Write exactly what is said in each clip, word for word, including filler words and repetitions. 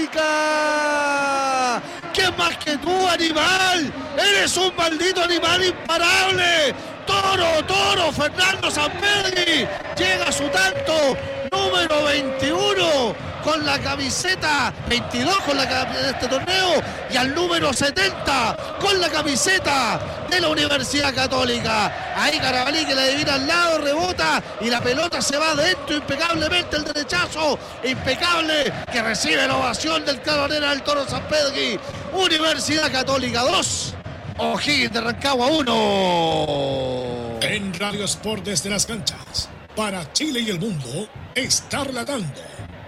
Católica. ¿Qué más que tú, animal? Eres un maldito animal imparable. Toro, toro, Fernando Sampedri llega a su tanto número veintiuno con la camiseta, veintidós con la camiseta de este torneo, y al número setenta con la camiseta de la Universidad Católica. Ahí Carabalí, que la adivina al lado, rebota y la pelota se va adentro impecablemente, el derechazo impecable que recibe la ovación del Caronera del Toro Sampedri. Universidad Católica dos, O'Higgins de Rancagua uno. En Radio Sport desde las canchas, para Chile y el mundo, está relatando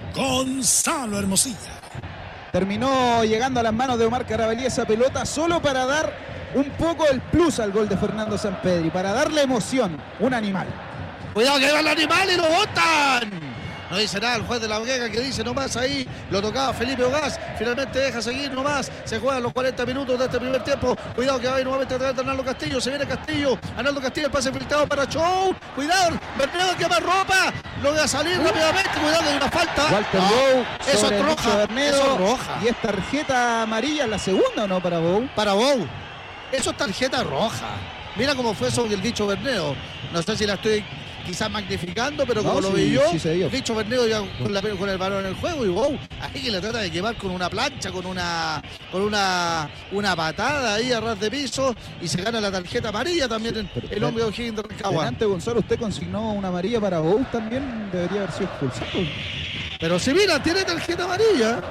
Gonzalo Hermosilla. Terminó llegando a las manos de Omar Carabalí esa pelota solo para dar un poco el plus al gol de Fernando Sampedri, para darle emoción. Un animal. Cuidado que va el animal y lo botan. No dice nada el juez de la Vega, que dice nomás ahí, lo tocaba Felipe Ogaz, finalmente deja seguir nomás, se juegan los cuarenta minutos de este primer tiempo. Cuidado que va a ir nuevamente a través de Arnaldo Castillo, se viene Castillo, Arnaldo Castillo, el pase filtrado para Show, cuidado, Bernedo que más ropa, logra salir uh. rápidamente, cuidado que hay una falta. Walter Bow, eso es roja, eso es roja. Y es tarjeta amarilla, la segunda o no para Bow. Para Bow, eso es tarjeta roja. Mira cómo fue sobre el bicho Bernedo, no sé si la estoy quizás magnificando, pero como no, lo sí, vi yo, sí el bicho Bernedo ya con, la, con el balón en el juego y wow, ahí que le trata de llevar con una plancha, con una con una una patada ahí a ras de piso y se gana la tarjeta amarilla también en, pero, el hombre de O'Higgins de Rancagua. Antes, Gonzalo, usted consignó una amarilla para Bow, también debería haber sido expulsado. Pero si mira, tiene tarjeta amarilla.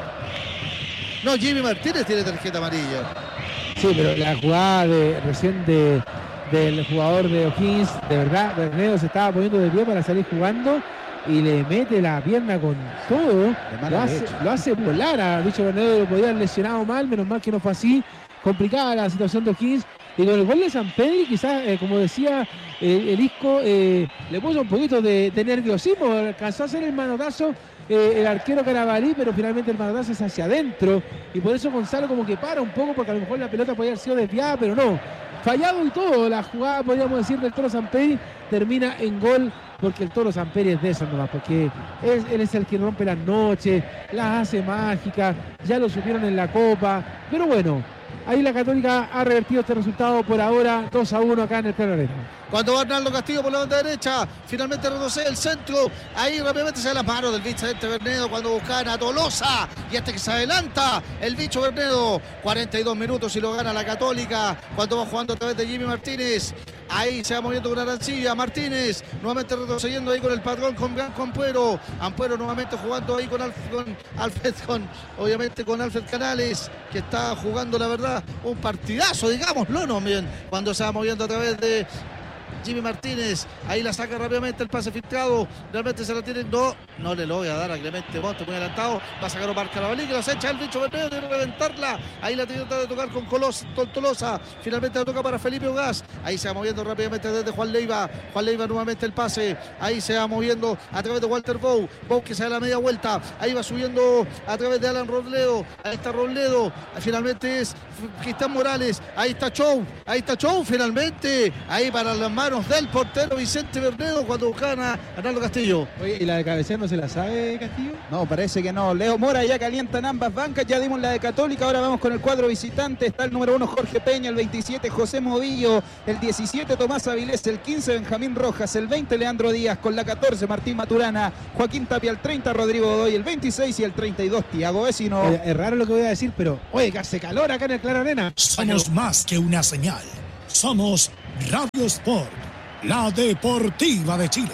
No, Jimmy Martínez tiene tarjeta amarilla. Sí, pero la jugada de recién de del jugador de O'Higgins, de verdad, Bernedo se estaba poniendo de pie para salir jugando y le mete la pierna con todo, lo hace, lo hace volar a Bicho Bernedo, lo podía haber lesionado mal, menos mal que no fue así, complicada la situación de O'Higgins, y con el gol de Sampedri quizás, eh, como decía eh, el Isco, eh, le puso un poquito de, de nerviosismo, alcanzó a hacer el manotazo eh, el arquero Carabalí, pero finalmente el manotazo es hacia adentro, y por eso Gonzalo como que para un poco, porque a lo mejor la pelota podía haber sido desviada, pero no. Fallado y todo, la jugada, podríamos decir, del Toro Sampedri termina en gol, porque el Toro Sampedri es de eso nomás, porque es, él es el que rompe las noches, las hace mágicas, ya lo supieron en la Copa, pero bueno, ahí la Católica ha revertido este resultado por ahora, dos a uno acá en el Planarena. Cuando va Arnaldo Castillo por la banda derecha, finalmente retrocede el centro, ahí rápidamente se da las manos del bicho de este Bernedo cuando buscan a Tolosa, y este que se adelanta, el bicho Bernedo, cuarenta y dos minutos y lo gana la Católica, cuando va jugando a través de Jimmy Martínez, ahí se va moviendo con Arancibia, Martínez, nuevamente retrocediendo ahí con el patrón, con Branco Ampuero, Ampuero nuevamente jugando ahí con Alfred, con Alfred, con, obviamente con Alfred Canales, que está jugando la verdad un partidazo, digámoslo, no bien, cuando se va moviendo a través de Jimmy Martínez, ahí la saca rápidamente el pase filtrado, realmente se la tiene, no, no le lo voy a dar a Clemente Monte, muy adelantado, va a sacar Omar Carabalí, que la echa el bicho Bernedo, tiene que reventarla, ahí la tiene que tratar de tocar con Colos, Tolosa, finalmente la toca para Felipe Ogaz, ahí se va moviendo rápidamente desde Juan Leiva, Juan Leiva nuevamente el pase, ahí se va moviendo a través de Walter Bow, Bow que se da la media vuelta, ahí va subiendo a través de Alan Robledo, ahí está Robledo, finalmente es Cristian Morales, ahí está Chou, ahí está Chou, finalmente, ahí para las manos del portero Vicente Bernedo cuando buscaban a Arnaldo Castillo. Oye, ¿y la de cabecear no se la sabe Castillo? No, parece que no. Leo Mora ya calientan ambas bancas, ya dimos la de Católica, ahora vamos con el cuadro visitante. Está el número uno Jorge Peña, el veintisiete José Movillo, el diecisiete Tomás Avilés, el quince Benjamín Rojas, el veinte Leandro Díaz, con la catorce Martín Maturana, Joaquín Tapia, el treinta Rodrigo Godoy, el veintiséis y el treinta y dos Tiago Vecino. Oye, es raro lo que voy a decir, pero oye, que hace calor acá en el Claro Arena. Somos más que una señal, somos Radio Sport, la deportiva de Chile.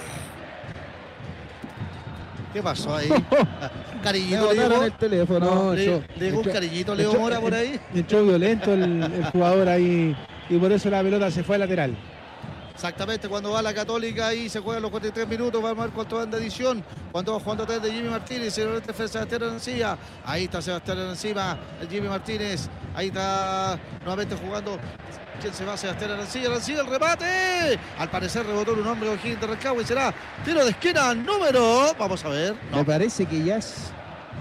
¿Qué pasó ahí? Cariñito, le botaron el teléfono. No, le, yo, le dio un cariñito Leo Mora por ahí. Entró violento el, el jugador ahí y por eso la pelota se fue a lateral. Exactamente, cuando va la Católica y se juegan los cuarenta y tres minutos, va a ver cuánto van de edición. Cuando va jugando atrás de Jimmy Martínez, el Sebastián Arancía. Ahí está Sebastián encima, el Jimmy Martínez. Ahí está nuevamente jugando. ¿Quién se va? Sebastián Arancía. Arancía, el remate. Al parecer rebotó un hombre de O'Higgins de Rancagua y será tiro de esquina número. Vamos a ver. No. Me parece que ya es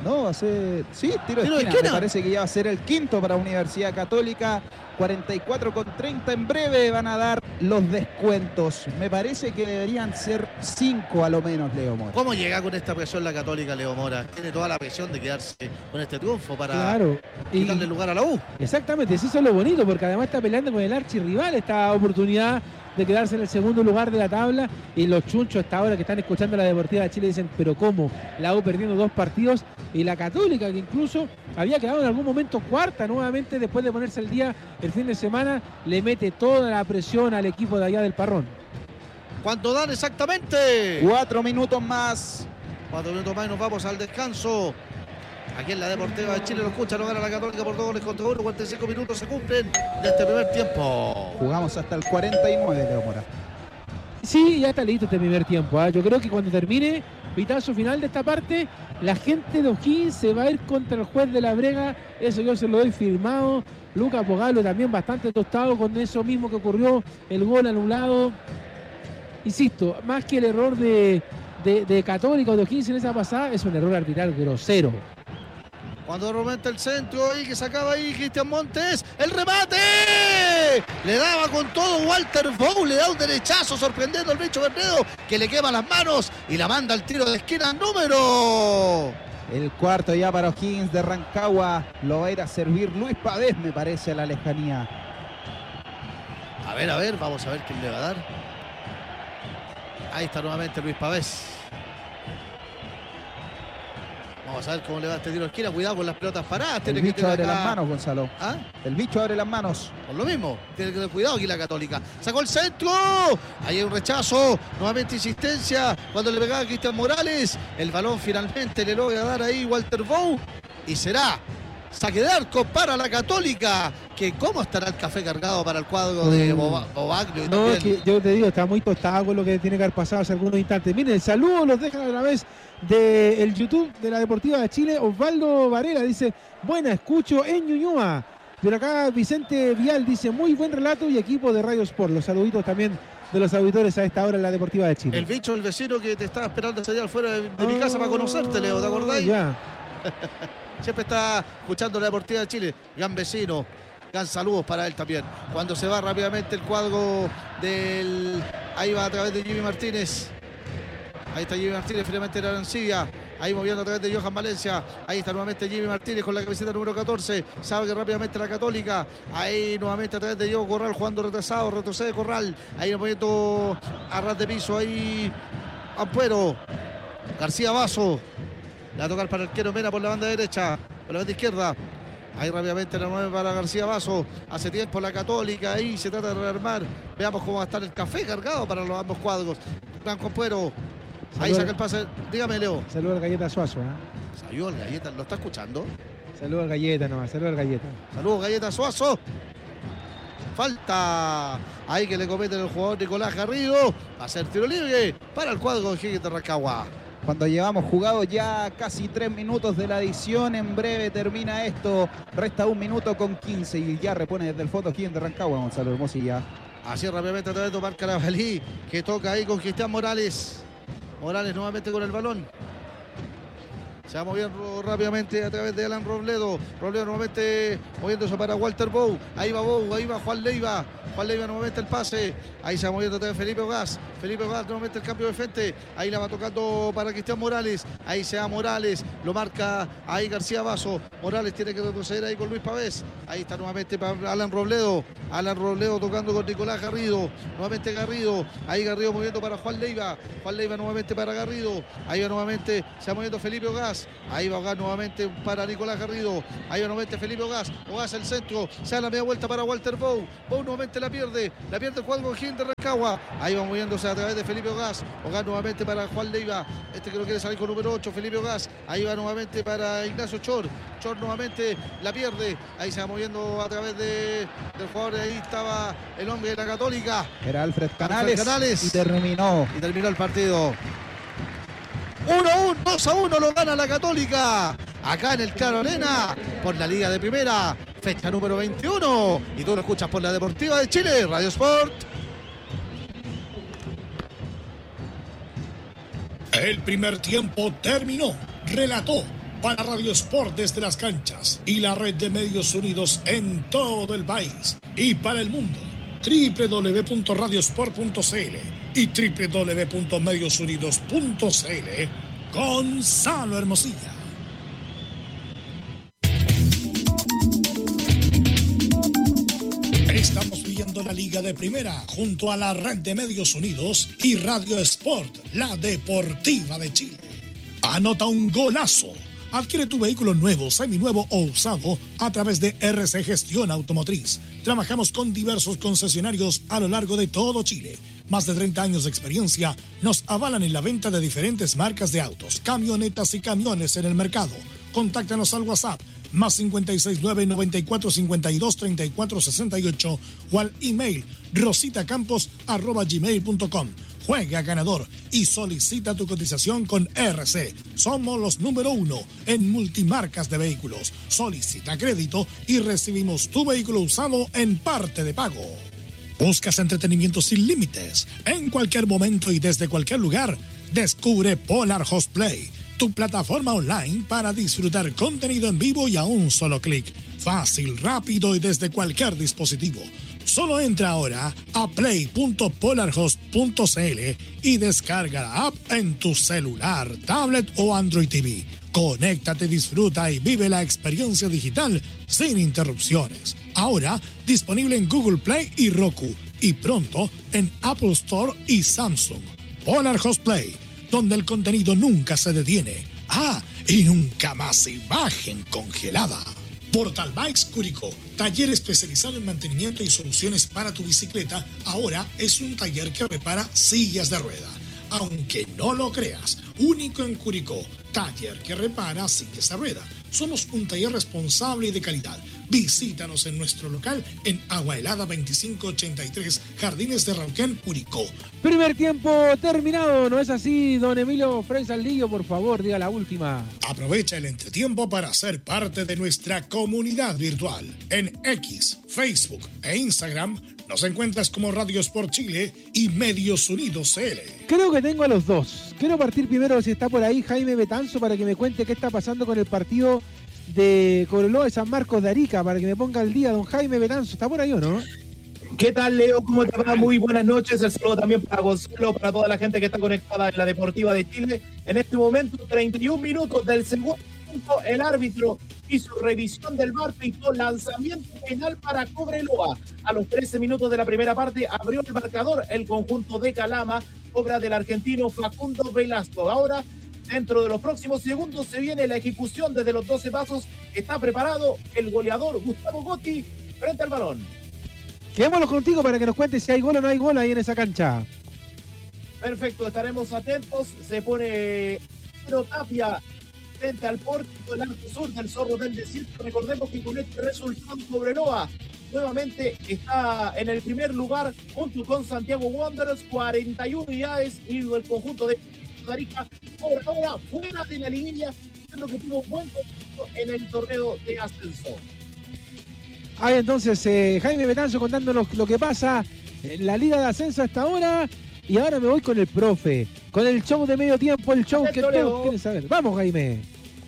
No, va a ser... Sí, tiro, Tiro de de esquina. esquina. Me parece que ya va a ser el quinto para Universidad Católica. cuarenta y cuatro con treinta. En breve van a dar los descuentos. Me parece que deberían ser cinco a lo menos, Leo Mora. ¿Cómo llega con esta presión la Católica, Leo Mora? Tiene toda la presión de quedarse con este triunfo para Claro. Y, quitarle lugar a la U. exactamente, eso es lo bonito, porque además está peleando con el archirrival esta oportunidad de quedarse en el segundo lugar de la tabla. Y los chunchos hasta ahora que están escuchando la Deportiva de Chile dicen, pero ¿cómo? La U perdiendo dos partidos, y la Católica, que incluso había quedado en algún momento cuarta nuevamente después de ponerse el día el fin de semana, le mete toda la presión al equipo de allá del Parrón. ¿Cuánto dan exactamente? Cuatro minutos más. Cuatro minutos más y nos vamos al descanso. Aquí en la Deportiva de Chile lo escucha, no gana la Católica por dos goles contra uno. cuarenta y cinco minutos se cumplen de este primer tiempo. Jugamos hasta el cuarenta y nueve, Leo Mora. Sí, ya está listo este primer tiempo, ¿eh? Yo creo que cuando termine pitazo final de esta parte, la gente de O'Higgins se va a ir contra el juez de la Brega. Eso yo se lo doy firmado. Lucas Pogalo también bastante tostado con eso mismo que ocurrió, el gol anulado. Insisto, más que el error de, de, de Católica o de O'Higgins en esa pasada, es un error arbitral grosero. Cuando rompe el centro ahí que sacaba ahí Cristian Montes, el remate, le daba con todo Walter Bow, le da un derechazo sorprendiendo al bicho Bernedo, que le quema las manos y la manda al tiro de esquina número. El cuarto ya para O'Higgins de Rancagua. Lo va a ir a servir Luis Pavés, me parece, a la lejanía. A ver, a ver, vamos a ver quién le va a dar. Ahí está nuevamente Luis Pavés. Vamos a ver cómo le va este tiro de esquina. Cuidado con las pelotas paradas. El Tiene que bicho tener abre acá... las manos, Gonzalo. ¿Ah? El bicho abre las manos. Por lo mismo, tiene que tener cuidado aquí la Católica. Sacó el centro. Ahí hay un rechazo. Nuevamente insistencia. Cuando le pegaba a Cristian Morales. El balón finalmente le logra dar ahí Walter Bow. Y será saque de arco para la Católica. Que cómo estará el café cargado para el cuadro de Boba- Bobaglio. y No, es también- que yo te digo, está muy tostado con lo que tiene que haber pasado hace algunos instantes. Miren, el saludo los dejan a través del YouTube de la Deportiva de Chile. Osvaldo Varela dice, buena, escucho en Ñuñoa. Pero acá Vicente Vial dice, muy buen relato y equipo de Radio Sport. Los saluditos también de los auditores a esta hora en la Deportiva de Chile. El bicho, el vecino que te estaba esperando ese día fuera de, de mi casa para conocerte, Leo, ¿te acordáis? Ya. Siempre está escuchando la Deportiva de Chile. Gran vecino. Gran saludos para él también. Cuando se va rápidamente el cuadro del... Ahí va a través de Jimmy Martínez. Ahí está Jimmy Martínez, finalmente la Arancilla. Ahí moviendo a través de Johan Valencia. Ahí está nuevamente Jimmy Martínez con la camiseta número catorce. Sabe que rápidamente la Católica. Ahí nuevamente a través de Diego Corral jugando retrasado. Retrocede Corral. Ahí moviendo a ras de piso. Ahí Ampuero. García Vaso. Le va a tocar para el arquero Mena por la banda derecha. Por la banda izquierda. Ahí rápidamente la nueve para García Vaso. Hace tiempo la Católica. Ahí se trata de rearmar. Veamos cómo va a estar el café cargado para los ambos cuadros. Blanco Ampuero. Ahí Saludos. saca el pase. Dígame, Leo. Saludos al Galleta Suazo. ¿eh? Salió el Galleta. ¿Lo está escuchando? Saludos al Galleta nomás, saludos al Galleta. Saludos, Galleta Suazo. Falta. Ahí que le comete el jugador Nicolás Garrido. Va a ser tiro libre para el cuadro de Higgins de Rancagua. Cuando llevamos jugado ya casi tres minutos de la edición, en breve termina esto. Resta un minuto con quince y ya repone desde el fondo Higgins de Rancagua, Gonzalo Hermosilla. Así rápidamente a través de Omar Carabalí, que toca ahí con Cristian Morales. Morales nuevamente con el balón. Se va moviendo rápidamente a través de Alan Robledo. Robledo nuevamente moviéndose para Walter Bow. Ahí va Bow, ahí va Juan Leiva. Juan Leiva nuevamente el pase. Ahí se va moviendo también Felipe Ogaz. Felipe Ogaz nuevamente el cambio de frente. Ahí la va tocando para Cristian Morales. Ahí se va Morales. Lo marca ahí García Vaso. Morales tiene que retroceder ahí con Luis Pavés. Ahí está nuevamente para Alan Robledo. Alan Robledo tocando con Nicolás Garrido. Nuevamente Garrido. Ahí Garrido moviendo para Juan Leiva. Juan Leiva nuevamente para Garrido. Ahí va nuevamente. Se va moviendo Felipe Ogaz. Ahí va Ogaz nuevamente para Nicolás Garrido. Ahí va nuevamente Felipe Ogaz. Ogaz el centro. Se da la media vuelta para Walter Bow. Bow nuevamente la pierde. La pierde el cuadro de Higgins de Rancagua. Ahí va moviéndose a través de Felipe Ogaz. Ogaz nuevamente para Juan Leiva. Este que no quiere salir con número ocho. Felipe Ogaz. Ahí va nuevamente para Ignacio Chor. Chor nuevamente la pierde. Ahí se va moviendo a través de, del jugador. Ahí estaba el hombre de la Católica. Era Alfred Canales, Canales. y terminó. Y terminó el partido. uno a uno, dos a uno lo gana la Católica. Acá en el Claro Arena, por la Liga de Primera, fecha número veintiuno. Y tú lo escuchas por la Deportiva de Chile, Radio Sport. El primer tiempo terminó. Relató para Radio Sport desde las canchas y la red de medios unidos en todo el país y para el mundo. doble u doble u doble u punto radiosport punto c l y doble u doble u doble u punto medios unidos punto c l. Gonzalo Hermosilla. Estamos viendo la Liga de Primera junto a la Red de Medios Unidos y Radio Sport, la deportiva de Chile. Anota un golazo. Adquiere tu vehículo nuevo, seminuevo o usado a través de R C Gestión Automotriz. Trabajamos con diversos concesionarios a lo largo de todo Chile. Más de treinta años de experiencia nos avalan en la venta de diferentes marcas de autos, camionetas y camiones en el mercado. Contáctanos al WhatsApp más cincuenta y seis nueve, noventa y cuatro, cincuenta y dos, treinta y cuatro, sesenta y ocho o al email rositacampos arroba gmail punto com. Juega ganador y solicita tu cotización con R C. Somos los número uno en multimarcas de vehículos. Solicita crédito y recibimos tu vehículo usado en parte de pago. ¿Buscas entretenimiento sin límites? En cualquier momento y desde cualquier lugar, descubre Polar Host Play, tu plataforma online para disfrutar contenido en vivo y a un solo clic. Fácil, rápido y desde cualquier dispositivo. Solo entra ahora a play punto polarhost punto c l y descarga la app en tu celular, tablet o Android T V. Conéctate, disfruta y vive la experiencia digital sin interrupciones. Ahora disponible en Google Play y Roku y pronto en Apple Store y Samsung. Polar Host Play, donde el contenido nunca se detiene. Ah, y nunca más imagen congelada. Portal Bikes Curicó, taller especializado en mantenimiento y soluciones para tu bicicleta, ahora es un taller que repara sillas de rueda. Aunque no lo creas, único en Curicó, taller que repara sillas de rueda. Somos un taller responsable y de calidad. Visítanos en nuestro local en Agua Helada veinticinco ochenta y tres, Jardines de Rauquén, Curicó. Primer tiempo terminado, ¿no es así, don Emilio Frey Saldillo? Por favor, diga la última. Aprovecha el entretiempo para ser parte de nuestra comunidad virtual. En X, Facebook e Instagram nos encuentras como Radio Sport Chile y Medios Unidos C L. Creo que tengo a los dos. Quiero partir primero, si está por ahí, Jaime Betanzo, para que me cuente qué está pasando con el partido de Cobreloa de San Marcos de Arica, para que me ponga al día, don Jaime Betanzo. ¿Está por ahí o no? ¿Qué tal, Leo? ¿Cómo te va? Muy buenas noches. El saludo también para Gonzalo, para toda la gente que está conectada en la Deportiva de Chile. En este momento, treinta y un minutos del segundo tiempo, el árbitro hizo revisión del V A R, pitó lanzamiento penal para Cobreloa. A los trece minutos de la primera parte abrió el marcador el conjunto de Calama, obra del argentino Facundo Velasco. Ahora, dentro de los próximos segundos, se viene la ejecución desde los doce pasos. Está preparado el goleador Gustavo Gotti frente al balón. Quedémonos contigo para que nos cuentes si hay gol o no hay gol ahí en esa cancha. Perfecto, estaremos atentos. Se pone Pedro Tapia frente al pórtico del arco sur del Zorro del Desierto. Recordemos que con este resultado Cobreloa nuevamente está en el primer lugar junto con Santiago Wanderers, cuarenta y una unidades, y el conjunto de Arica Cobreloa fuera de la liguilla, lo que tuvo un buen conjunto en el torneo de ascenso. Ahí entonces eh, Jaime Betanzo contándonos lo que pasa en la Liga de Ascenso hasta ahora. Y ahora me voy con el profe, con el show de medio tiempo, el show que todos quieren saber. Vamos, Jaime.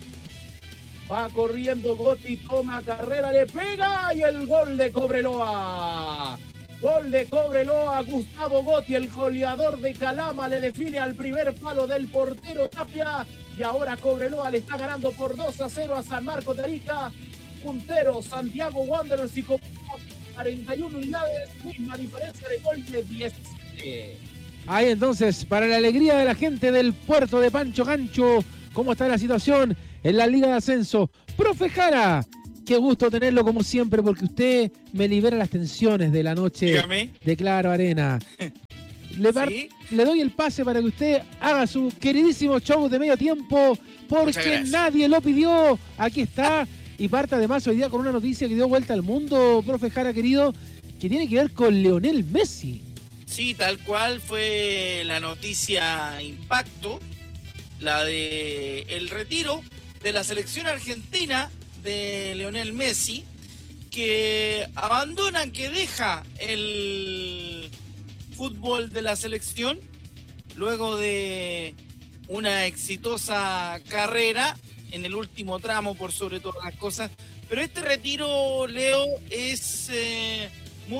Va corriendo Gotti, toma carrera, le pega y el gol de Cobreloa. Gol de Cobreloa, Gustavo Gotti, el goleador de Calama, le define al primer palo del portero Tapia. Y ahora Cobreloa le está ganando por dos a cero a San Marcos de Arica. Puntero Santiago Wanderers y con cuarenta y una unidades, misma diferencia de gol de diecisiete. Ahí entonces, para la alegría de la gente del puerto de Pancho Gancho, ¿cómo está la situación en la Liga de Ascenso? Profe Jara, qué gusto tenerlo como siempre, porque usted me libera las tensiones de la noche. Dígame. De Claro Arena. Le, bar- ¿Sí? Le doy el pase para que usted haga su queridísimo show de medio tiempo, porque nadie lo pidió. Aquí está. Y parte además hoy día con una noticia que dio vuelta al mundo, profe Jara querido, que tiene que ver con Lionel Messi. Sí, tal cual fue la noticia impacto, la de el retiro de la selección argentina de Lionel Messi, que abandona, que deja el fútbol de la selección luego de una exitosa carrera en el último tramo por sobre todas las cosas. Pero este retiro, Leo, es eh,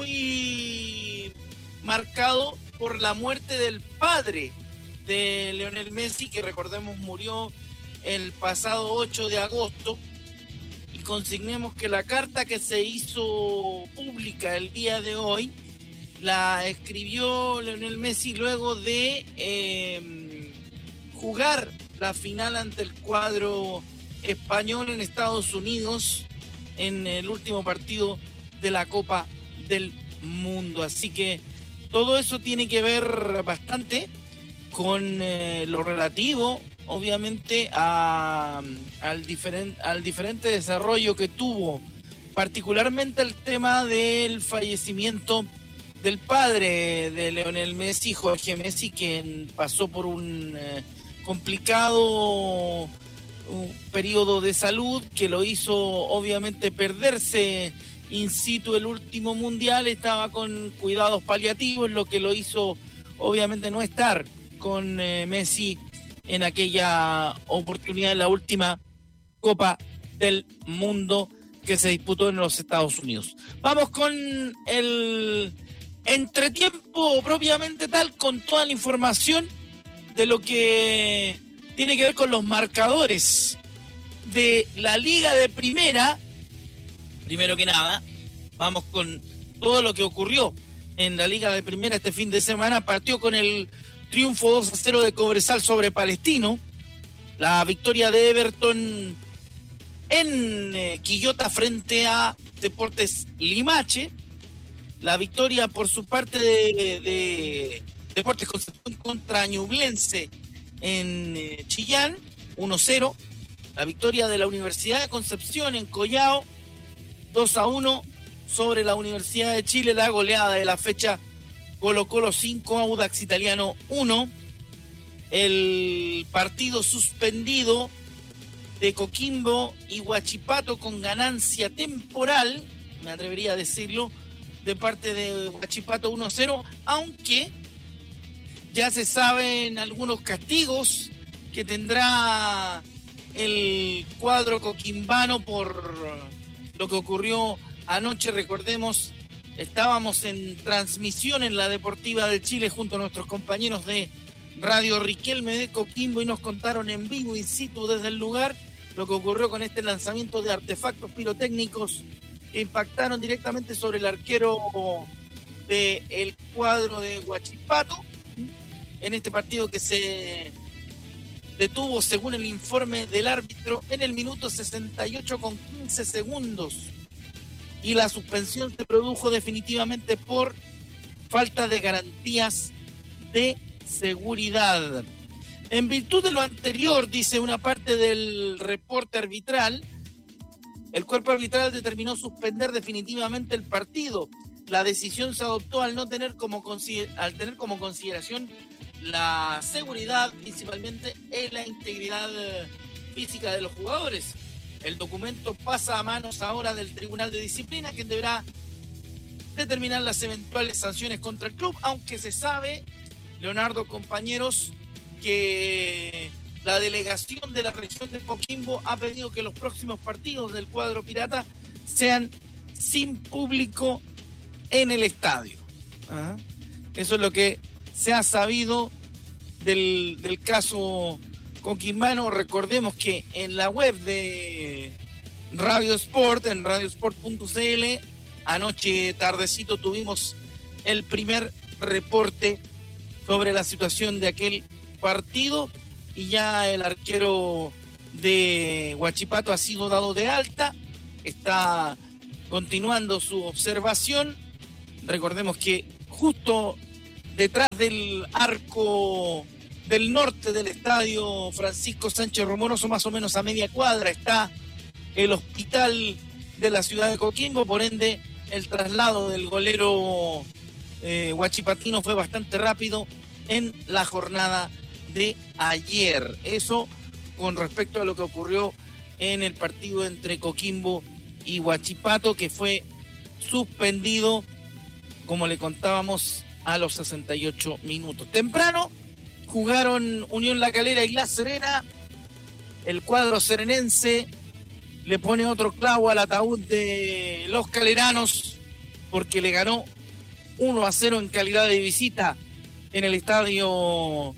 muy marcado por la muerte del padre de Lionel Messi, que recordemos murió el pasado ocho de agosto. Y consignemos que la carta que se hizo pública el día de hoy la escribió Lionel Messi luego de eh, jugar la final ante el cuadro español en Estados Unidos en el último partido de la Copa del Mundo. Así que todo eso tiene que ver bastante con eh, lo relativo, obviamente, a, al, diferen, al diferente desarrollo que tuvo, particularmente el tema del fallecimiento del padre de Lionel Messi, Jorge Messi, quien pasó por un eh, complicado un periodo de salud que lo hizo obviamente perderse in situ el último mundial. Estaba con cuidados paliativos, lo que lo hizo obviamente no estar con eh, Messi en aquella oportunidad, en la última Copa del Mundo que se disputó en los Estados Unidos. Vamos con el entretiempo propiamente tal, con toda la información de lo que tiene que ver con los marcadores de la Liga de Primera. Primero que nada, vamos con todo lo que ocurrió en la Liga de Primera este fin de semana. Partió con el triunfo dos a cero de Cobresal sobre Palestino, la victoria de Everton en eh, Quillota frente a Deportes Limache, la victoria por su parte de, de Deportes Concepción contra Ñublense en eh, Chillán, uno cero, la victoria de la Universidad de Concepción en Collao, dos a uno sobre la Universidad de Chile, la goleada de la fecha Colo Colo cinco, Audax Italiano uno, el partido suspendido de Coquimbo y Huachipato con ganancia temporal, me atrevería a decirlo, de parte de Huachipato uno cero, aunque ya se saben algunos castigos que tendrá el cuadro coquimbano por lo que ocurrió anoche. Recordemos, estábamos en transmisión en la Deportiva de Chile junto a nuestros compañeros de Radio Riquelme de Coquimbo y nos contaron en vivo in situ desde el lugar lo que ocurrió con este lanzamiento de artefactos pirotécnicos que impactaron directamente sobre el arquero del cuadro de Huachipato en este partido que se detuvo, según el informe del árbitro, en el minuto sesenta y ocho con quince segundos. Y la suspensión se produjo definitivamente por falta de garantías de seguridad. En virtud de lo anterior, dice una parte del reporte arbitral, el cuerpo arbitral determinó suspender definitivamente el partido. La decisión se adoptó al no tener como consider- al tener como consideración la seguridad, principalmente en la integridad física de los jugadores. El documento pasa a manos ahora del Tribunal de Disciplina, quien deberá determinar las eventuales sanciones contra el club, aunque se sabe, Leonardo, compañeros, que la delegación de la región de Coquimbo ha pedido que los próximos partidos del cuadro pirata sean sin público en el estadio. ¿Ah? Eso es lo que se ha sabido del, del caso coquimbano. Recordemos que en la web de Radio Sport, en radiosport punto c l, anoche tardecito tuvimos el primer reporte sobre la situación de aquel partido y ya el arquero de Huachipato ha sido dado de alta, está continuando su observación. Recordemos que justo detrás del arco del norte del estadio Francisco Sánchez Romoroso, más o menos a media cuadra, está el hospital de la ciudad de Coquimbo. Por ende, el traslado del golero eh, huachipatino fue bastante rápido en la jornada de ayer. Eso con respecto a lo que ocurrió en el partido entre Coquimbo y Huachipato, que fue suspendido, como le contábamos, a los sesenta y ocho minutos. Temprano jugaron Unión La Calera y La Serena el cuadro serenense le pone otro clavo al ataúd de los caleranos porque le ganó uno a cero en calidad de visita en el estadio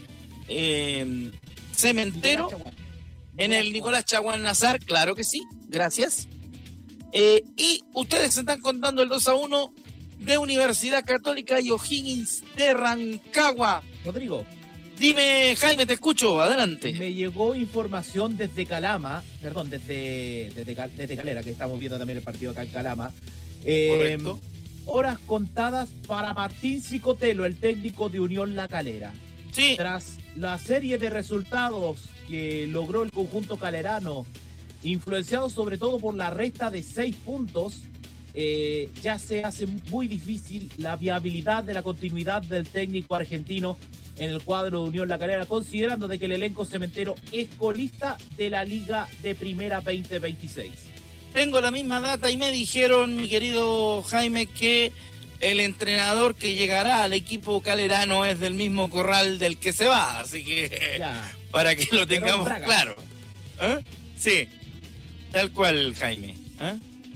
eh, Cementero, en el Nicolás Chaguán Nazar, claro que sí, gracias. Eh, y ustedes se están contando el dos a uno de Universidad Católica y O'Higgins de Rancagua. Rodrigo. Dime, Jaime, te escucho, adelante. Me llegó información desde Calama, perdón, desde, desde, desde Calera, que estamos viendo también el partido acá en Calama. Eh, Correcto. Horas contadas para Martín Cicotelo, el técnico de Unión La Calera. Sí. Tras la serie de resultados que logró el conjunto calerano, influenciado sobre todo por la resta de seis puntos, eh, ya se hace muy difícil la viabilidad de la continuidad del técnico argentino en el cuadro de Unión La Calera, considerando de que el elenco cementero es colista de la Liga de Primera veinte veintiséis. Tengo la misma data y me dijeron, mi querido Jaime, que el entrenador que llegará al equipo calerano es del mismo corral del que se va, así que ya, para que lo tengamos claro. ¿Eh? Sí, tal cual, Jaime. ¿Eh?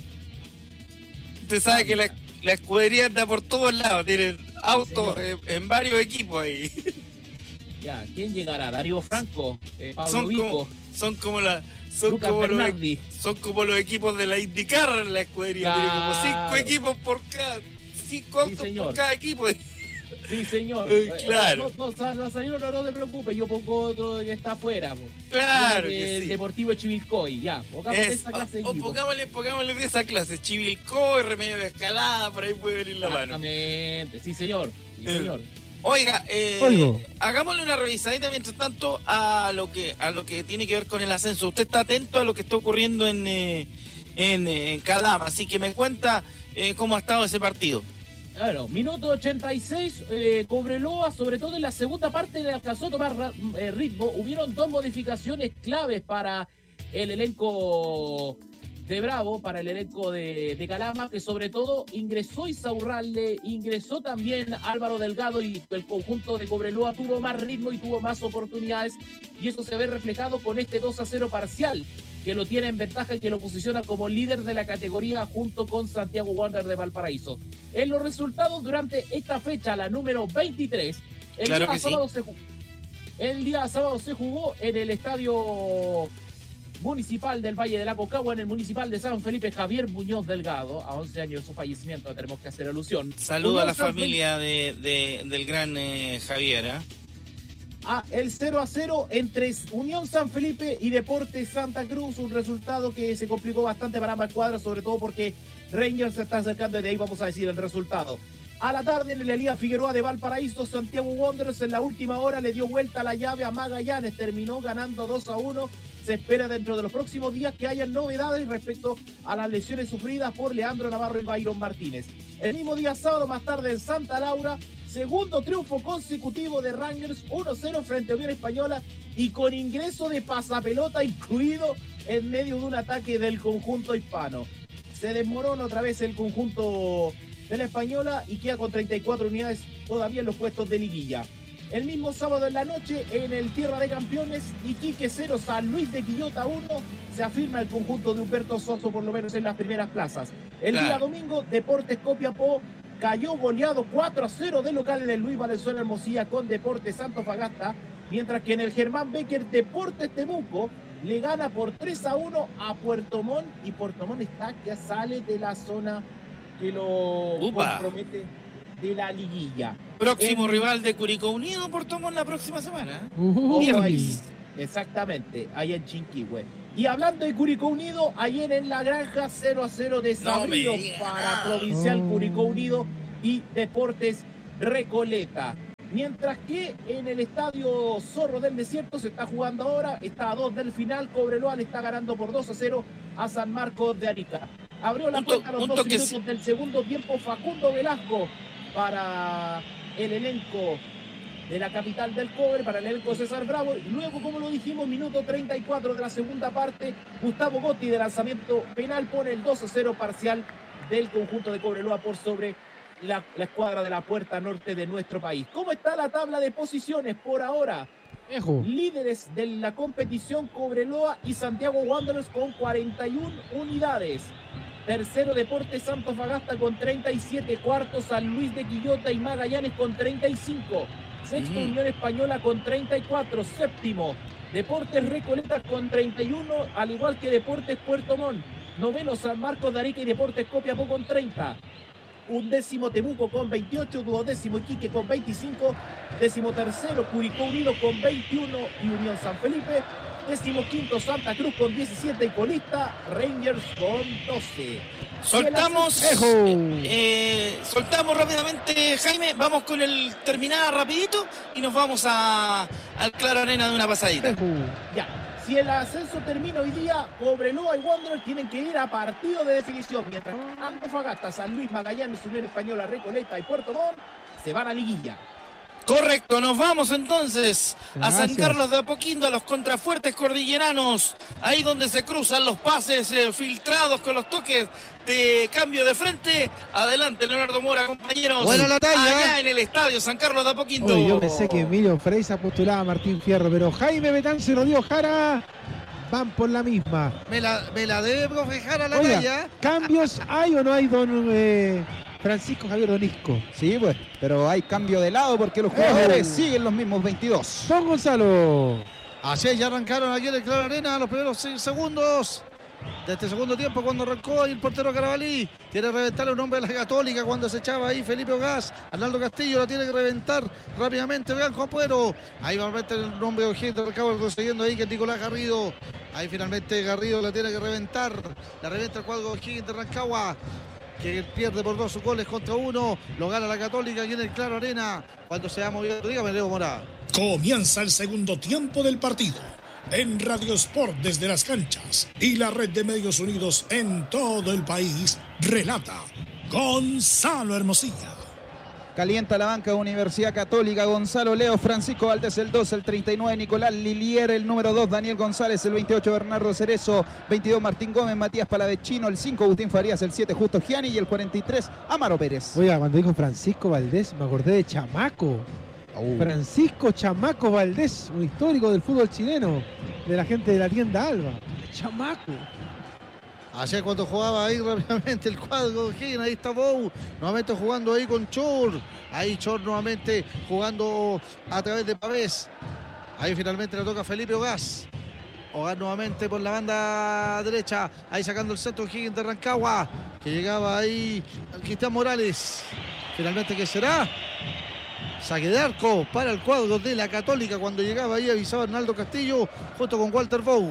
Usted sabe que la, la escudería anda por todos lados, tienen autos sí, en, en varios equipos ahí. Ya, ¿quién llegará? Darío Franco, eh, Pablo son, Vico, como, son como la... Son como, los, son como los equipos de la IndyCar en la escudería, claro. Tiene como cinco equipos por cada, cinco autos sí, por cada equipo. Sí, señor. Eh, claro. No, no, no, no, no, no te preocupes, yo pongo otro que está afuera. Claro. Que el sí. Deportivo Chivilcoy, ya. Pongámosle esa clase de o, pongámosle, pongámosle de esa clase. Chivilcoy, Remedio de Escalada, por ahí puede venir la mano. Exactamente, sí, señor. Sí, señor. Oiga, eh, hagámosle una revisadita mientras tanto a lo que a lo que tiene que ver con el ascenso. Usted está atento a lo que está ocurriendo en, eh, en, eh, en Calama, así que me cuenta eh, cómo ha estado ese partido. Claro, minuto ochenta y seis, eh, Cobreloa, sobre todo en la segunda parte, le alcanzó a tomar eh, ritmo. Hubieron dos modificaciones claves para el elenco de Bravo, para el elenco de, de Calama, que sobre todo ingresó Isaurralde, ingresó también Álvaro Delgado, y el conjunto de Cobreloa tuvo más ritmo y tuvo más oportunidades, y eso se ve reflejado con este dos a cero parcial, que lo tiene en ventaja y que lo posiciona como líder de la categoría junto con Santiago Wanderers de Valparaíso. En los resultados durante esta fecha, la número veintitrés, el, claro día, sábado sí. se jugó, el día sábado se jugó en el estadio municipal del Valle de la Concagua, en el municipal de San Felipe, Javier Muñoz Delgado, a once años de su fallecimiento, tenemos que hacer alusión. Saludo a la San familia de, de, del gran eh, Javier. ¿eh? A el cero a cero entre Unión San Felipe y Deportes Santa Cruz, un resultado que se complicó bastante para ambas cuadras, sobre todo porque Rangers se está acercando y de ahí vamos a decir el resultado. A la tarde en la Liga Figueroa de Valparaíso, Santiago Wanderers en la última hora le dio vuelta a la llave a Magallanes, terminó ganando dos a uno. Se espera dentro de los próximos días que haya novedades respecto a las lesiones sufridas por Leandro Navarro y Byron Martínez. El mismo día sábado, más tarde en Santa Laura, segundo triunfo consecutivo de Rangers, uno cero frente a Unión Española y con ingreso de pasapelota incluido en medio de un ataque del conjunto hispano. Se desmorona otra vez el conjunto de la Española y queda con treinta y cuatro unidades todavía en los puestos de liguilla. El mismo sábado en la noche, en el Tierra de Campeones, Iquique cero, San Luis de Quillota uno, se afirma el conjunto de Humberto Soso por lo menos en las primeras plazas. El claro. día domingo, Deportes Copiapó cayó goleado cuatro a cero de local en el Luis Valenzuela Hermosilla con Deportes Antofagasta, mientras que en el Germán Becker, Deportes Temuco le gana por tres a uno a Puerto Montt, y Puerto Montt está que sale de la zona que lo Upa. compromete de la liguilla. Próximo en... rival de Curicó Unido, Puerto Montt, la próxima semana. Uh, ahí, exactamente, ahí en Chinquihue. Y hablando de Curicó Unido, ayer en la granja cero a cero de Sabrío no para Provincial oh. Curicó Unido y Deportes Recoleta. Mientras que en el estadio Zorro del Desierto se está jugando ahora, está a dos del final, Cobreloa le está ganando por dos a cero a San Marcos de Arica. Abrió la cuenta a los dos minutos sí. del segundo tiempo Facundo Velasco para el elenco de la capital del cobre, para el elenco de César Bravo. Y luego, como lo dijimos, minuto treinta y cuatro de la segunda parte, Gustavo Gotti de lanzamiento penal pone el dos a cero parcial del conjunto de Cobreloa por sobre la, la escuadra de la Puerta Norte de nuestro país. ¿Cómo está la tabla de posiciones por ahora? Ejo. Líderes de la competición Cobreloa y Santiago Wanderers con cuarenta y una unidades. Tercero Deportes Antofagasta con treinta y siete. Cuarto San Luis de Quillota y Magallanes con treinta y cinco. Sexto mm. Unión Española con treinta y cuatro. Séptimo Deportes Recoleta con treinta y uno, al igual que Deportes Puerto Montt. Noveno San Marcos de Arica y Deportes Copiapó con treinta. Undécimo Temuco con veintiocho. Duodécimo Iquique con veinticinco. Décimo tercero Curicó Unido con veintiuno y Unión San Felipe. Décimo quinto Santa Cruz con diecisiete y colista Rangers con doce. Soltamos, eh, eh, soltamos rápidamente, Jaime, vamos con el terminada rapidito y nos vamos a, al Claro Arena de una pasadita. Ya, si el ascenso termina hoy día, Cobreloa y Wanderers tienen que ir a partido de definición, mientras Antofagasta, San Luis, Magallanes, Unión Española, Recoleta y Puerto Montt se van a liguilla. Correcto, nos vamos entonces a San Carlos de Apoquindo, a los contrafuertes cordilleranos, ahí donde se cruzan los pases eh, filtrados con los toques de cambio de frente. Adelante, Leonardo Mora, compañeros. Buena la talla. Allá en el estadio San Carlos de Apoquindo. Oye, yo pensé que Emilio Freisa postulaba a Martín Fierro, pero Jaime Betán se lo dio Jara. Van por la misma. Me la, me la debe, profe Jara, la Oiga, talla. ¿cambios hay o no hay, don eh, Francisco Javier Donisco? Sí, pues, pero hay cambio de lado porque los jugadores oh. siguen los mismos veintidós. Don Gonzalo. Así es, ya arrancaron aquí en el Claro Arena los primeros seis segundos de este segundo tiempo, cuando arrancó ahí el portero Carabalí. Tiene que reventar un hombre de la Católica cuando se echaba ahí Felipe Ogaz. Arnaldo Castillo la tiene que reventar rápidamente Bianco Apuero. Ahí va a meter el nombre de Ojito del Cabo consiguiendo ahí que es Nicolás Garrido. Ahí finalmente Garrido la tiene que reventar. La reventa el cuadro de O'Higgins de Rancagua, que pierde por dos goles contra uno. Lo gana la Católica aquí en el Claro Arena. Cuando se va moviendo, dígame, Leo Mora. Comienza el segundo tiempo del partido en Radio Sport desde las canchas y la red de medios unidos en todo el país. Relata Gonzalo Hermosilla. Calienta la banca de Universidad Católica. Gonzalo Leo, Francisco Valdés el dos, el treinta y nueve Nicolás Lilier, el número dos Daniel González, el veintiocho Bernardo Cerezo, veintidós Martín Gómez, Matías Palavecino, el cinco Agustín Farías, el siete Justo Gianni y el cuarenta y tres Amaro Pérez. Oiga, cuando dijo Francisco Valdés me acordé de Chamaco. Uh. Francisco Chamaco Valdés, un histórico del fútbol chileno, de la gente de la tienda Alba. Chamaco. Ayer cuando jugaba ahí rápidamente el cuadro de O'Higgins, ahí está Bou, nuevamente jugando ahí con Chor, ahí Chor nuevamente jugando a través de Pavés, ahí finalmente le toca a Felipe Ogaz, Ogaz nuevamente por la banda derecha, ahí sacando el centro O'Higgins de Rancagua, que llegaba ahí Cristian Morales, finalmente ¿qué será? Saque de arco para el cuadro de la Católica, cuando llegaba ahí avisaba Arnaldo Castillo junto con Walter Bou.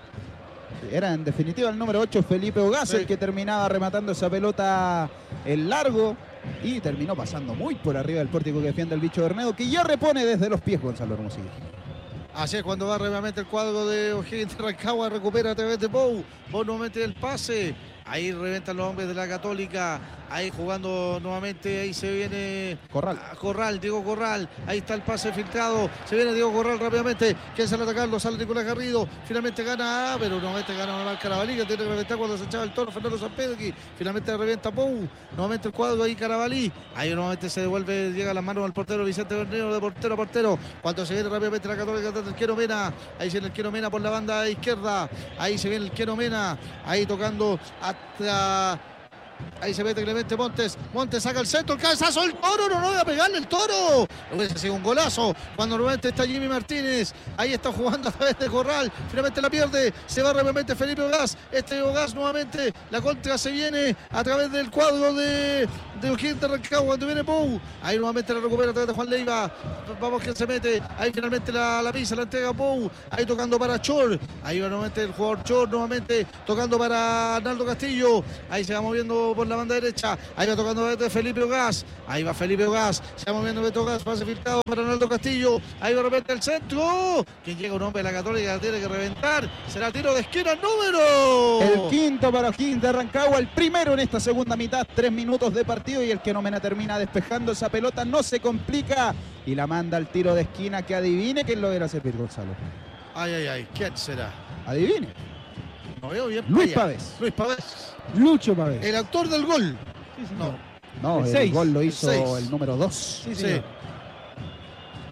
Era en definitiva el número ocho Felipe Ogaz, sí, el que terminaba rematando esa pelota en largo y terminó pasando muy por arriba del pórtico que defiende el bicho Bernedo, que ya repone desde los pies Gonzalo Hermosillo. Así es, cuando va nuevamente el cuadro de O'Higgins de Rancagua, recupera a través de Bou, Bou nuevamente el pase, ahí reventan los hombres de la Católica, ahí jugando nuevamente, ahí se viene Corral, Corral, Diego Corral, ahí está el pase filtrado, se viene Diego Corral rápidamente, que sale a atacarlo, sale Nicolás Garrido, finalmente gana, pero nuevamente gana Manuel Carabalí, que tiene que reventar cuando se echaba el toro Fernando Sampedri, finalmente revienta Bou, nuevamente el cuadro ahí Carabalí, ahí nuevamente se devuelve, llega a las manos al portero Vicente Bernedo, de portero a portero, cuando se viene rápidamente la Católica del Quero Mena, ahí se viene el Quero Mena por la banda izquierda, ahí se viene el Quero Mena, ahí tocando hasta... Ahí se mete Clemente Montes. Montes saca el centro, el cabezazo, el toro, no, no voy a pegarle el toro. Hubiese sido un golazo. Cuando nuevamente está Jimmy Martínez. Ahí está jugando a través de Corral. Finalmente la pierde. Se va rápidamente Felipe Ogaz. Este Ogaz nuevamente. La contra se viene a través del cuadro de, de O'Higgins de Rancagua. Cuando viene Bou. Ahí nuevamente la recupera a través de Juan Leiva. Vamos que se mete. Ahí finalmente la, la pisa, la entrega Bou. Ahí tocando para Chor. Ahí va nuevamente el jugador Chor. Nuevamente tocando para Arnaldo Castillo. Ahí se va moviendo por la banda derecha, ahí va tocando desde Felipe Ogaz, ahí va Felipe Ogaz, se va moviendo Beto Ogaz, pase filtrado para Arnaldo Castillo, ahí va de repente el centro, quien llega un hombre de la Católica, tiene que reventar, será tiro de esquina número. El quinto para O'Higgins de Rancagua, el primero en esta segunda mitad, tres minutos de partido y el que Nomena termina despejando esa pelota, no se complica y la manda al tiro de esquina, que adivine quién lo verá servir Gonzalo. Ay, ay, ay, ¿quién será? Adivine. No veo bien. Luis Pavés. Luis Pavés. Lucho Pavés. El autor del gol. Sí, no. No, el, el, el gol lo hizo el, el número dos. Sí, sí.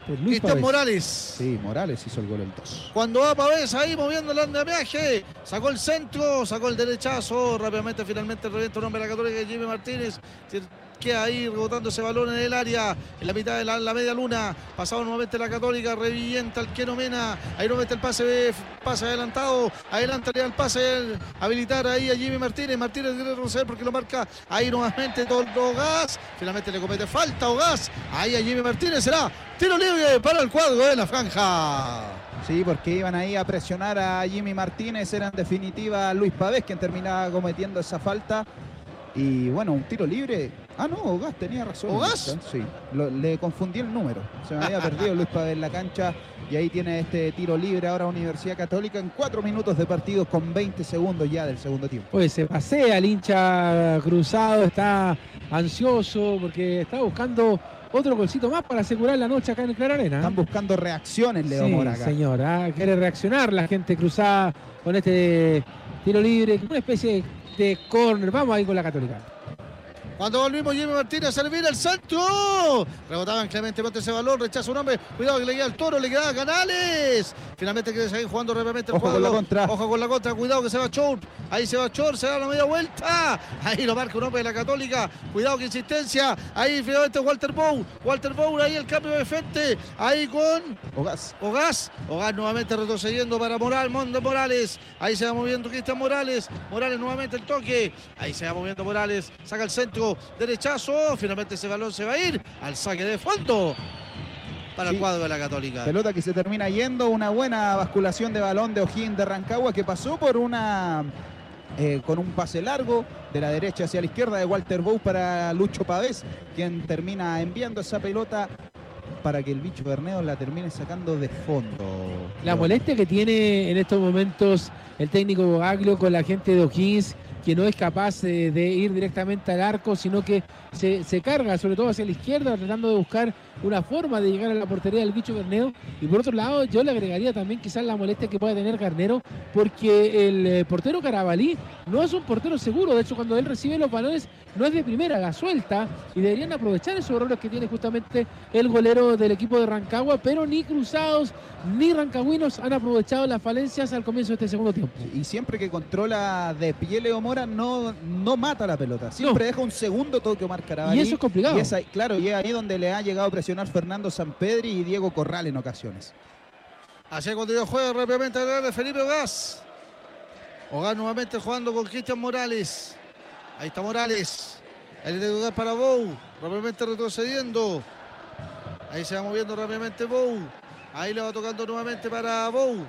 por Luis Cristian Pavés. Morales. Sí, Morales hizo el gol el dos. Cuando va Pavés ahí moviendo el andamiaje, sacó el centro, sacó el derechazo, rápidamente finalmente revienta un hombre de la Católica, Jimmy Martínez, queda ahí rebotando ese balón en el área, en la mitad de la, la media luna, pasado nuevamente la Católica, revienta el Keno Mena, ahí nuevamente el pase, pase adelantado, adelantaría el pase, habilitar ahí a Jimmy Martínez, Martínez quiere retroceder porque lo marca ahí nuevamente todo Ogaz, finalmente le comete falta Ogaz, ahí a Jimmy Martínez, será tiro libre para el cuadro de la franja. Sí, porque iban ahí a presionar a Jimmy Martínez, era en definitiva Luis Pavés quien terminaba cometiendo esa falta. Y bueno, un tiro libre. Ah, no, Ogaz tenía razón. ¿Ogaz? Sí, lo, le confundí el número. Se me había perdido Luis Pavés en la cancha. Y ahí tiene este tiro libre ahora Universidad Católica en cuatro minutos de partido con veinte segundos ya del segundo tiempo. Pues se pasea el hincha cruzado, está ansioso porque está buscando otro golcito más para asegurar la noche acá en el Clara Arena. Están buscando reacciones, Leo sí, Mora acá. señor, ¿ah? Quiere reaccionar la gente cruzada con este tiro libre, una especie de córner. Vamos ahí con la Católica. Cuando volvimos, Jimmy Martínez a servir el centro. Rebotaban Clemente Montes ese balón, rechaza un hombre. Cuidado que le queda el Toro, le queda Canales. Finalmente quiere seguir jugando rápidamente el Ojo juego. con la contra. Ojo con la contra, cuidado que se va Chor. Ahí se va Chor, se da la media vuelta. Ahí lo marca un hombre de la Católica. Cuidado que insistencia. Ahí finalmente Walter Bow. Walter Bow, ahí el cambio de frente. Ahí con Ogaz. Ogaz. Ogaz nuevamente retrocediendo para Moral, Mondo Morales. Ahí se va moviendo Cristian Morales. Morales nuevamente el toque. Ahí se va moviendo Morales. Saca el centro. Derechazo. Finalmente ese balón se va a ir al saque de fondo para Sí. el cuadro de la Católica. Pelota que se termina yendo. Una buena basculación de balón de O'Higgins de Rancagua que pasó por una... Eh, con un pase largo de la derecha hacia la izquierda de Walter Bow para Lucho Pavés, quien termina enviando esa pelota para que el bicho Bernedo la termine sacando de fondo. La molestia que tiene en estos momentos el técnico Bogaglio con la gente de O'Higgins, que no es capaz eh, de ir directamente al arco, sino que se, se carga sobre todo hacia la izquierda, tratando de buscar una forma de llegar a la portería del bicho Garnero. Y por otro lado, yo le agregaría también quizás la molestia que pueda tener Garnero, porque el eh, portero Carabalí no es un portero seguro. De hecho, cuando él recibe los balones, no es de primera, la suelta, y deberían aprovechar esos errores que tiene justamente el golero del equipo de Rancagua, pero ni cruzados ni rancagüinos han aprovechado las falencias al comienzo de este segundo tiempo. Y siempre que controla de pie Leo Mora, no, no mata la pelota. Siempre No. deja un segundo toque Omar Carabalí. Y eso es complicado. Y es ahí, claro, y es ahí donde le ha llegado a presionar Fernando Sampedri y Diego Corral en ocasiones. Hacia cuando yo juego rápidamente de Felipe Ogaz. Ogaz nuevamente jugando con Cristian Morales. Ahí está Morales. El de Ogaz para Bou. Rápidamente retrocediendo. Ahí se va moviendo rápidamente Bou. Ahí le va tocando nuevamente para Bou.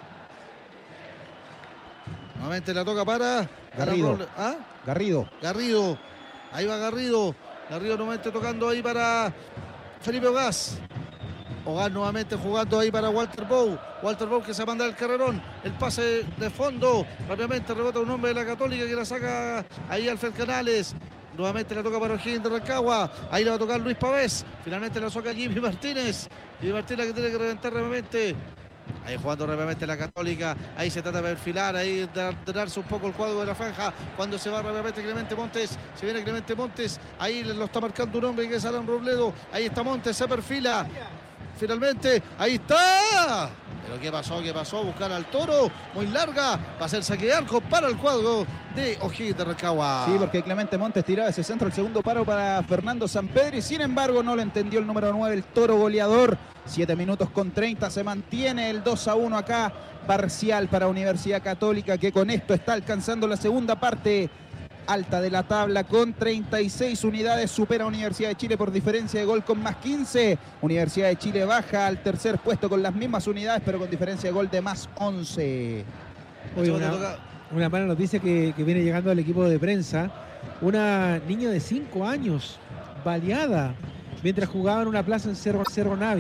Nuevamente la toca para Garrido. para ¿Ah? Garrido. Garrido. Ahí va Garrido. Garrido nuevamente tocando ahí para Felipe Ogaz. Ogaz nuevamente jugando ahí para Walter Bow. Walter Bow que se manda el carrerón. El pase de fondo. Rápidamente rebota un hombre de la Católica que la saca ahí Alfred Canales. Nuevamente la toca para O'Higgins de Rancagua. Ahí la va a tocar Luis Pavés. Finalmente la saca Jimmy Martínez. Jimmy Martínez que tiene que reventar rápidamente. Ahí jugando rápidamente la Católica. Ahí se trata de perfilar, ahí de, de darse un poco el cuadro de la franja. Cuando se va rápidamente Clemente Montes. Se viene Clemente Montes. Ahí lo está marcando un hombre que es Alan Robledo. Ahí está Montes, se perfila. Finalmente, ahí está. Pero ¿qué pasó? ¿Qué pasó? Buscar al Toro. Muy larga. Va a ser saque de arco para el cuadro de O'Higgins de Rancagua. Sí, porque Clemente Montes tiraba ese centro, el segundo paro para Fernando Sampedri. Sin embargo, no lo entendió el número nueve, el Toro goleador. siete minutos con treinta. Se mantiene el dos a uno acá. Parcial para Universidad Católica, que con esto está alcanzando la segunda parte alta de la tabla con treinta y seis unidades, supera a Universidad de Chile por diferencia de gol con más quince. Universidad de Chile baja al tercer puesto con las mismas unidades, pero con diferencia de gol de más once. Oye, una, una mala noticia que, que viene llegando al equipo de prensa. Una niña de cinco años baleada mientras jugaba en una plaza en Cerro, Cerro Navia.